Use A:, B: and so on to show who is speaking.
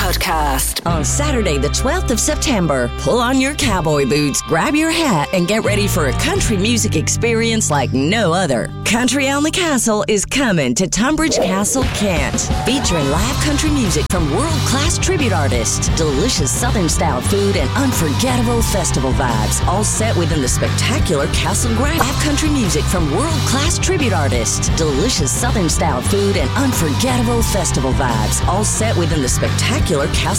A: podcast.
B: On Saturday, the 12th of September, pull on your cowboy boots, grab your hat, and get ready for a country music experience like no other. Country on the Castle is coming to Tunbridge Castle, Kent, featuring live country music from world-class tribute artists, delicious Southern-style food, and unforgettable festival vibes, all set within the spectacular Castle Grounds. Live country music from world-class tribute artists, delicious Southern-style food, and unforgettable festival vibes, all set within the spectacular Castle